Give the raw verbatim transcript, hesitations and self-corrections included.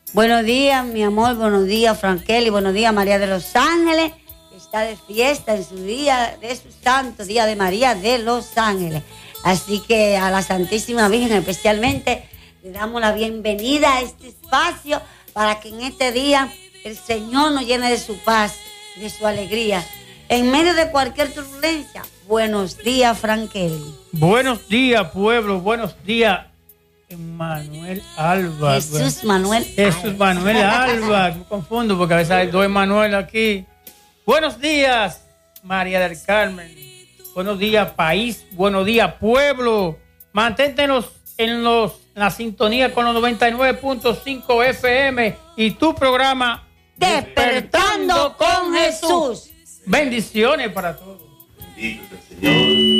Buenos días, mi amor, buenos días, Frankeli, buenos días, María de los Ángeles. Está de fiesta en su día de su santo, Día de María de los Ángeles. Así que a la Santísima Virgen especialmente le damos la bienvenida a este espacio para que en este día el Señor nos llene de su paz, de su alegría. En medio de cualquier turbulencia, buenos días, Frankeli. Buenos días, pueblo, buenos días, Manuel Alba. Jesús Manuel Jesús Alba. Manuel Alba. Me confundo porque a veces hay dos Manuel aquí. Buenos días, María del Carmen. Buenos días, país. Buenos días, pueblo. Mantente en, los, en los, la sintonía con los noventa y nueve punto cinco F M y tu programa Despertando con Jesús. Bendiciones para todos. Bendito es el Señor.